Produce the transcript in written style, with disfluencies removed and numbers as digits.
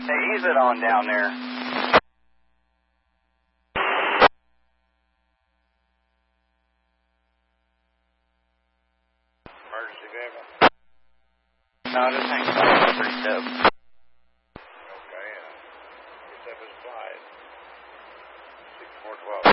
Hey, ease it on down there. Emergency vehicle? No, just hang on. Pretty step. Okay, step is applied. 6412.